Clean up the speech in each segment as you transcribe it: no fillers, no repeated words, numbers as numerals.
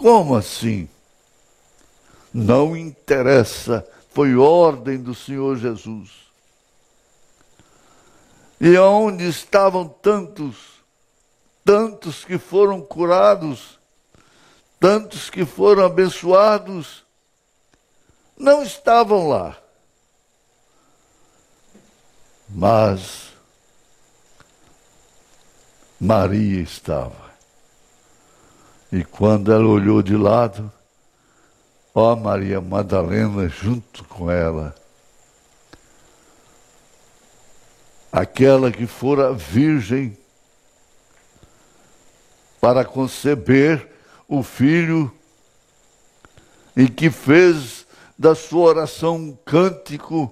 Como assim? Não interessa, foi ordem do Senhor Jesus. E onde estavam tantos que foram curados, tantos que foram abençoados, não estavam lá. Mas Maria estava. E quando ela olhou de lado, ó Maria Madalena junto com ela, aquela que fora virgem para conceber o filho e que fez da sua oração um cântico,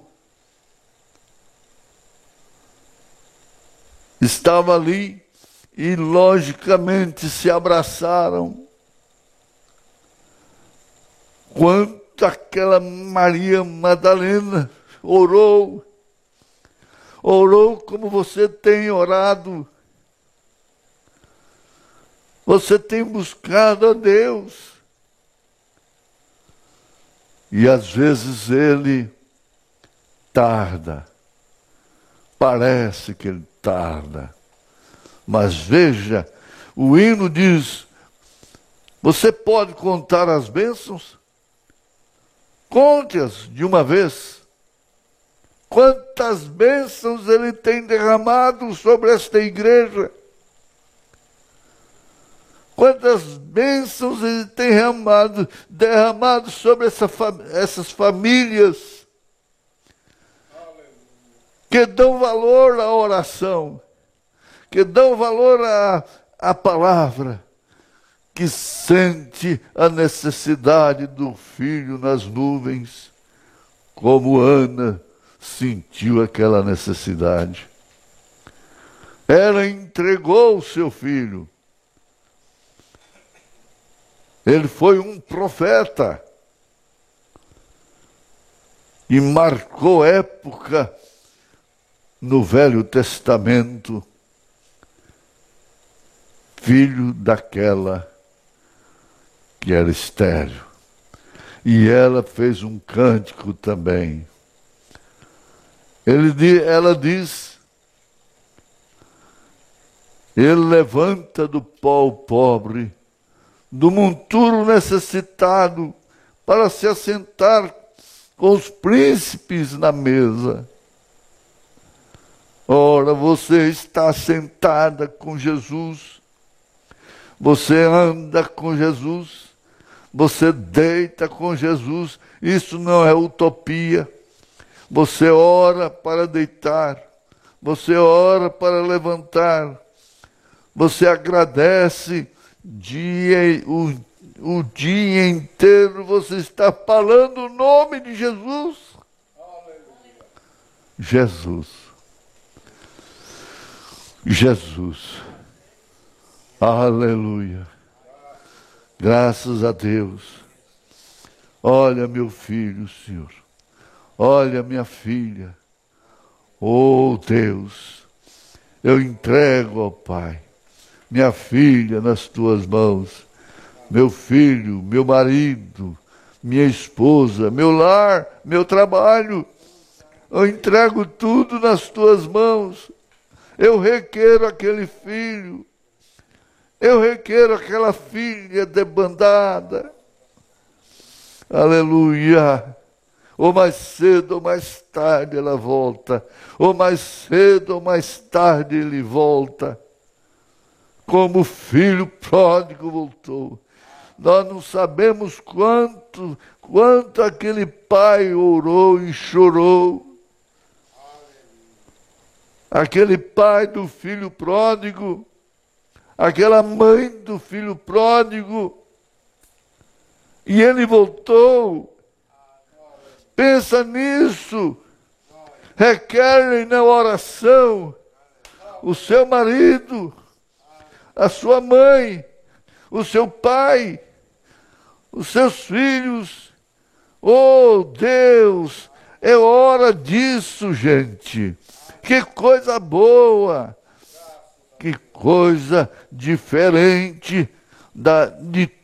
estava ali e logicamente se abraçaram. Quanto aquela Maria Madalena orou como você tem orado. Você tem buscado a Deus. E às vezes ele tarda. Parece que ele tarda. Mas veja, o hino diz: você pode contar as bênçãos? Conte-as de uma vez. Quantas bênçãos ele tem derramado sobre esta igreja. Quantas bênçãos ele tem derramado sobre essas famílias que dão valor à oração, que dão valor à palavra, que sente a necessidade do filho nas nuvens, como Ana sentiu aquela necessidade. Ela entregou o seu filho. Ele foi um profeta e marcou época no Velho Testamento, filho daquela que era estéril. E ela fez um cântico também. Ela diz: ele levanta do pó o pobre, do monturo necessitado, para se assentar com os príncipes na mesa. Ora, você está sentada com Jesus, você anda com Jesus, você deita com Jesus. Isso não é utopia. Você ora para deitar, você ora para levantar, você agradece o dia inteiro, você está falando o nome de Jesus. Jesus. Jesus. Aleluia. Graças a Deus. Olha meu filho, Senhor. Olha minha filha. Oh Deus, eu entrego, ó Pai, minha filha nas tuas mãos, meu filho, meu marido, minha esposa, meu lar, meu trabalho. Eu entrego tudo nas tuas mãos. Eu requero aquele filho. Eu requero aquela filha debandada. Aleluia. Ou mais cedo ou mais tarde ela volta. Ou mais cedo ou mais tarde ele volta. Como o filho pródigo voltou. Nós não sabemos quanto aquele pai orou e chorou. Aquele pai do filho pródigo, aquela mãe do filho pródigo, e ele voltou. Pensa nisso. Requerem na oração o seu marido, a sua mãe, o seu pai, os seus filhos. Oh Deus, é hora disso, gente. Que coisa boa, que coisa diferente de